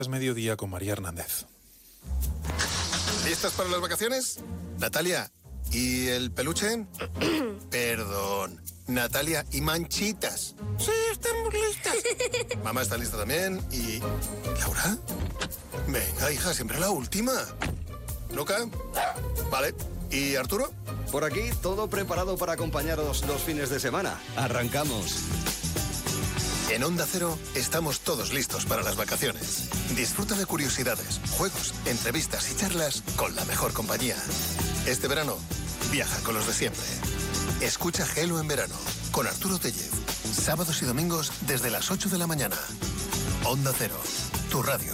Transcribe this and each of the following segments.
Es mediodía con María Hernández. ¿Listas para las vacaciones? Natalia, ¿y el peluche? Perdón. Natalia, ¿y Manchitas? Sí, estamos listas. Mamá está lista también. ¿Y Laura? Venga, hija, siempre la última. ¿Luca? Vale. ¿Y Arturo? Por aquí, todo preparado para acompañaros los fines de semana. Arrancamos. En Onda Cero estamos todos listos para las vacaciones. Disfruta de curiosidades, juegos, entrevistas y charlas con la mejor compañía. Este verano, viaja con los de siempre. Escucha Gelo en verano con Arturo Tellez. Sábados y domingos desde las 8 de la mañana. Onda Cero, tu radio.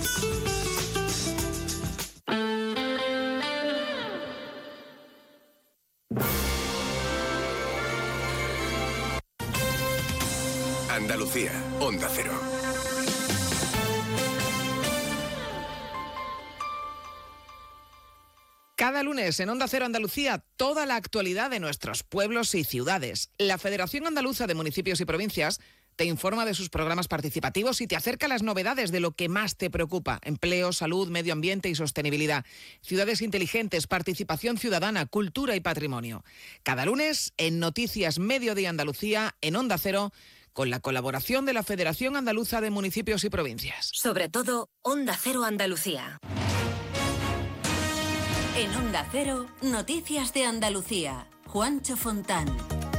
Andalucía, Onda Cero. Cada lunes en Onda Cero Andalucía, toda la actualidad de nuestros pueblos y ciudades. La Federación Andaluza de Municipios y Provincias te informa de sus programas participativos y te acerca las novedades de lo que más te preocupa: empleo, salud, medio ambiente y sostenibilidad, ciudades inteligentes, participación ciudadana, cultura y patrimonio. Cada lunes en Noticias Mediodía Andalucía, en Onda Cero, con la colaboración de la Federación Andaluza de Municipios y Provincias. Sobre todo, Onda Cero Andalucía. En Onda Cero, Noticias de Andalucía. Juancho Fontán.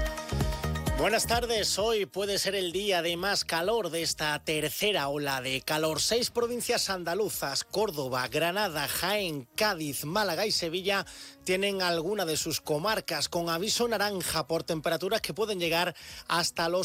Buenas tardes, hoy puede ser el día de más calor de esta tercera ola de calor. 6 provincias andaluzas, Córdoba, Granada, Jaén, Cádiz, Málaga y Sevilla, tienen alguna de sus comarcas con aviso naranja por temperaturas que pueden llegar hasta los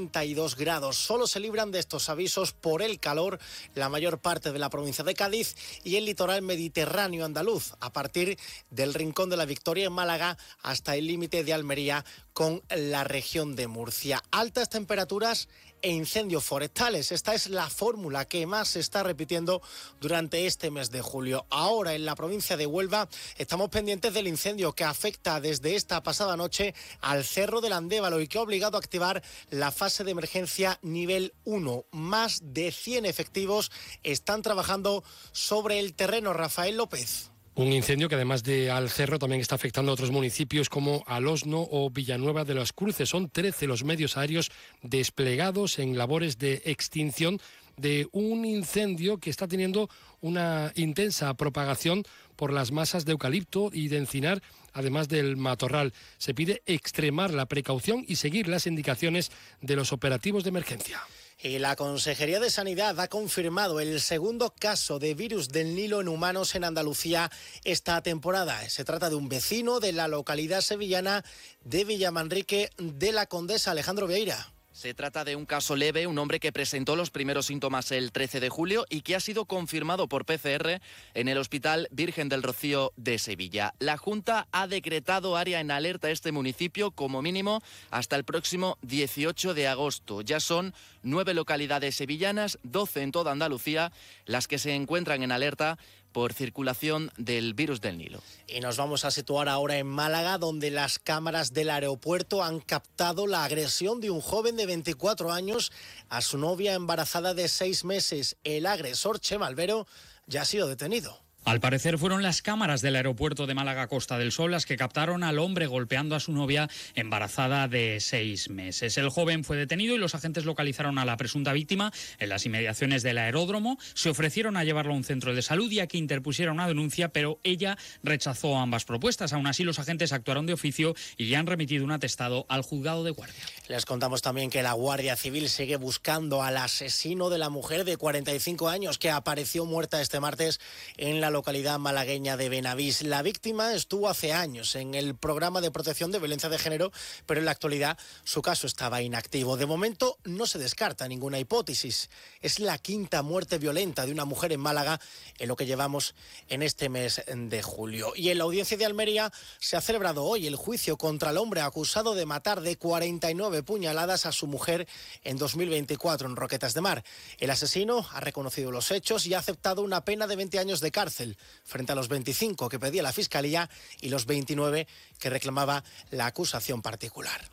42 grados. Solo se libran de estos avisos por el calor la mayor parte de la provincia de Cádiz y el litoral mediterráneo andaluz, a partir del Rincón de la Victoria en Málaga hasta el límite de Almería con la región de Murcia. Altas temperaturas e incendios forestales. Esta es la fórmula que más se está repitiendo durante este mes de julio. Ahora en la provincia de Huelva estamos pendientes del incendio que afecta desde esta pasada noche al Cerro del Andévalo y que ha obligado a activar la fase de emergencia nivel 1. Más de 100 efectivos están trabajando sobre el terreno. Rafael López. Un incendio que además de al Cerro también está afectando a otros municipios como Alosno o Villanueva de las Cruces. Son 13 los medios aéreos desplegados en labores de extinción de un incendio que está teniendo una intensa propagación por las masas de eucalipto y de encinar, además del matorral. Se pide extremar la precaución y seguir las indicaciones de los operativos de emergencia. Y la Consejería de Sanidad ha confirmado el segundo caso de virus del Nilo en humanos en Andalucía esta temporada. Se trata de un vecino de la localidad sevillana de Villamanrique de la Condesa. Alejandro Vieira. Se trata de un caso leve, un hombre que presentó los primeros síntomas el 13 de julio y que ha sido confirmado por PCR en el Hospital Virgen del Rocío de Sevilla. La Junta ha decretado área en alerta a este municipio como mínimo hasta el próximo 18 de agosto. Ya son 9 localidades sevillanas, 12 en toda Andalucía, las que se encuentran en alerta por circulación del virus del Nilo. Y nos vamos a situar ahora en Málaga, donde las cámaras del aeropuerto han captado la agresión de un joven de 24 años a su novia embarazada de 6 meses. El agresor, Chema Albero, ya ha sido detenido. Al parecer fueron las cámaras del aeropuerto de Málaga Costa del Sol las que captaron al hombre golpeando a su novia embarazada de 6 meses. El joven fue detenido y los agentes localizaron a la presunta víctima en las inmediaciones del aeródromo. Se ofrecieron a llevarlo a un centro de salud y a que interpusiera una denuncia, pero ella rechazó ambas propuestas. Aún así, los agentes actuaron de oficio y le han remitido un atestado al juzgado de guardia. Les contamos también que la Guardia Civil sigue buscando al asesino de la mujer de 45 años que apareció muerta este martes en la localidad malagueña de Benavís. La víctima estuvo hace años en el programa de protección de violencia de género, pero en la actualidad su caso estaba inactivo. De momento no se descarta ninguna hipótesis. Es la quinta muerte violenta de una mujer en Málaga en lo que llevamos en este mes de julio. Y en la audiencia de Almería se ha celebrado hoy el juicio contra el hombre acusado de matar de 49 puñaladas a su mujer en 2024 en Roquetas de Mar. El asesino ha reconocido los hechos y ha aceptado una pena de 20 años de cárcel frente a los 25 que pedía la Fiscalía y los 29 que reclamaba la acusación particular.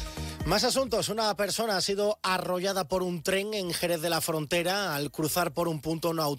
Más asuntos. Una persona ha sido arrollada por un tren en Jerez de la Frontera al cruzar por un punto no autorizado.